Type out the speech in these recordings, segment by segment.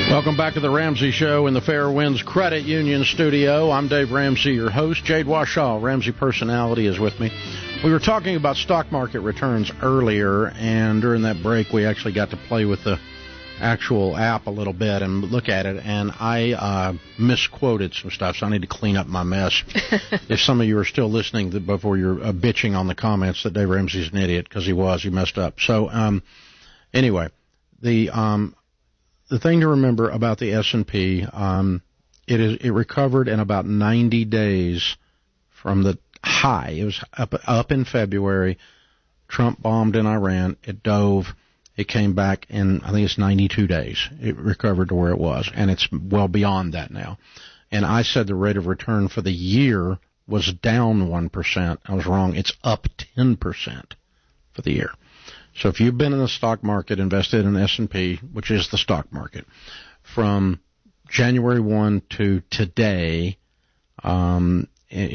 Welcome back to the Ramsey Show in the Fair Winds Credit Union studio. I'm Dave Ramsey, your host. Jade Warshaw, Ramsey Personality, is with me. We were talking about stock market returns earlier, and during that break we actually got to play with the actual app a little bit and look at it, and I misquoted some stuff, so I need to clean up my mess. If some of you are still listening before you're bitching on the comments that Dave Ramsey's an idiot, because he messed up. So anyway, the thing to remember about the S&P, it recovered in about 90 days from the high. It was up in February. Trump bombed in Iran. It dove. It came back in, I think it's 92 days. It recovered to where it was, and it's well beyond that now. And I said the rate of return for the year was down 1%. I was wrong. It's up 10% for the year. So if you've been in the stock market, invested in S&P, which is the stock market, from January 1 to today, then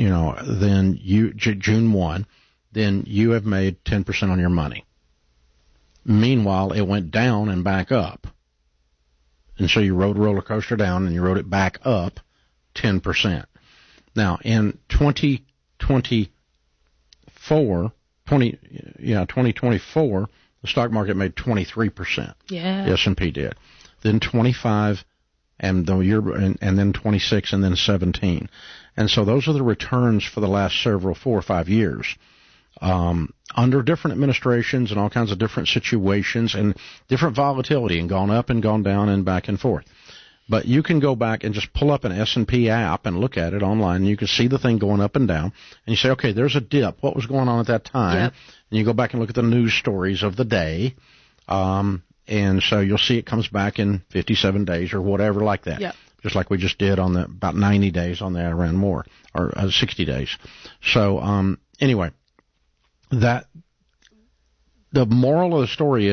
June 1, then you have made 10% on your money. Meanwhile, it went down and back up. And so you rode a roller coaster down and you rode it back up 10%. Now, in 2024, the stock market made 23%. Yeah. The S&P did. Then 25, and then 26, and then 17. And so those are the returns for the last 4 or 5 years. Under different administrations and all kinds of different situations and different volatility, and gone up and gone down and back and forth. But you can go back and just pull up an S&P app and look at it online, and you can see the thing going up and down. And you say, okay, there's a dip. What was going on at that time? Yep. And you go back and look at the news stories of the day. And so you'll see it comes back in 57 days or whatever like that. Yep. Just like we just did on about 90 days on the Iran war, or 60 days. So anyway, the moral of the story is,